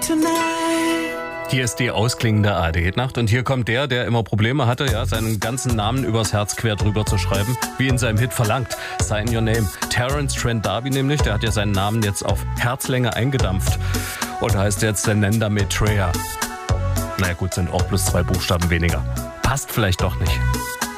Hier ist die ausklingende ARD-Nacht und hier kommt der immer Probleme hatte, ja, seinen ganzen Namen übers Herz quer drüber zu schreiben, wie in seinem Hit verlangt. Sign Your Name. Terence Trent D'Arby nämlich, der hat ja seinen Namen jetzt auf Herzlänge eingedampft und heißt jetzt Nenda Maitreya. Naja gut, sind auch plus 2 Buchstaben weniger. Passt vielleicht doch nicht.